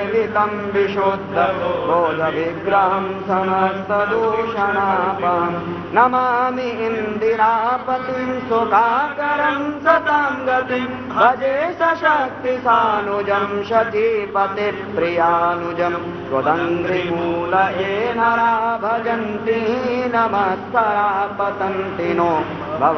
निर्गलितं विशुद्धबोधविग्रहं समस्तदूषणापहं नमामि इन्दिरापतिं सुखाकरं सतां गतिं भजे सशक्तिसानुजं शचीपतिप्रियानुजं त्वदङ्घ्रिमूलये नरा भजन्ति नमस्करा पतन्ति नो